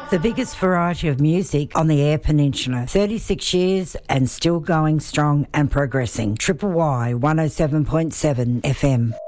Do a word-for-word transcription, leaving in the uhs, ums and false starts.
The biggest variety of music on the Eyre Peninsula. thirty-six years and still going strong and progressing. Triple Y one oh seven point seven F M.